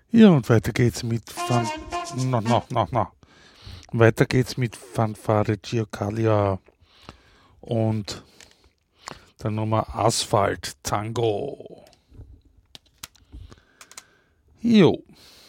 Ja, und weiter geht's mit Weiter geht's mit Fanfare Giocalia und der Nummer Asphalt Tango. Jo.